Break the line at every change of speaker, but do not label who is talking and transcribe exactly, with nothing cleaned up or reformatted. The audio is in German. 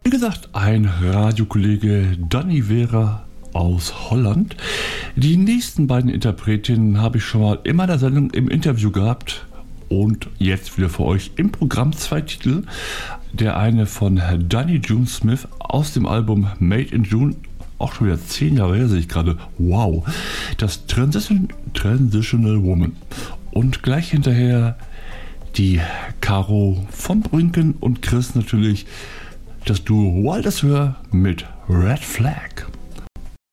Wie gesagt, ein Radiokollege Danny Vera aus Holland. Die nächsten beiden Interpretinnen habe ich schon mal in meiner Sendung im Interview gehabt und jetzt wieder für euch im Programm zwei Titel. Der eine von Danny June Smith aus dem Album Made in June, auch schon wieder zehn Jahre her, sehe ich gerade. Wow, das Transition, Transitional Woman. Und gleich hinterher die Caro von Brünken und Chris natürlich, das Duo Wilders Hör mit Red Flag.